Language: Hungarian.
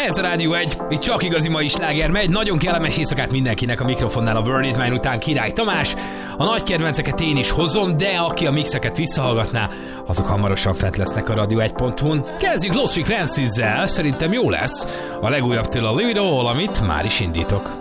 Ez a Rádió 1, itt csak igazi mai sláger megy. Nagyon kellemes éjszakát mindenkinek a mikrofonnál a Burn It Man után Király Tamás. A nagy kedvenceket én is hozom, de aki a mixeket visszahallgatná, azok hamarosan fent lesznek a radio1.hu-n. Kezdjük Lost Frequencies-zel, szerintem jó lesz. A legújabb tőle a Live It All, amit már is indítok.